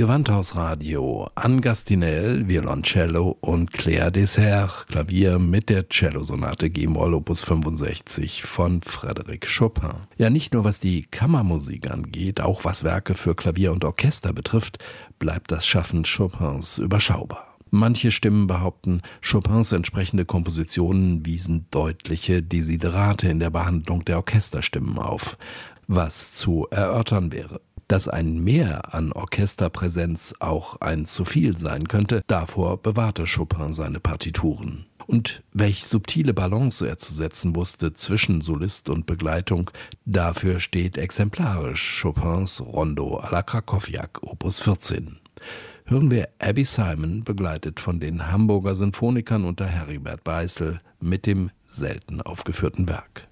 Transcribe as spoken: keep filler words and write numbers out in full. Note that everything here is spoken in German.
Gewandhausradio, Anne Gastinel, Violoncello und Claire Dessert, Klavier mit der Cellosonate G-Moll Opus fünfundsechzig von Frédéric Chopin. Ja, nicht nur was die Kammermusik angeht, auch was Werke für Klavier und Orchester betrifft, bleibt das Schaffen Chopins überschaubar. Manche Stimmen behaupten, Chopins entsprechende Kompositionen wiesen deutliche Desiderate in der Behandlung der Orchesterstimmen auf, was zu erörtern wäre. Dass ein Mehr an Orchesterpräsenz auch ein zu viel sein könnte, davor bewahrte Chopin seine Partituren. Und welch subtile Balance er zu setzen wusste zwischen Solist und Begleitung, dafür steht exemplarisch Chopins Rondo à la Krakowiak Opus vierzehn. Hören wir Abby Simon, begleitet von den Hamburger Sinfonikern unter Heribert Beißel, mit dem selten aufgeführten Werk.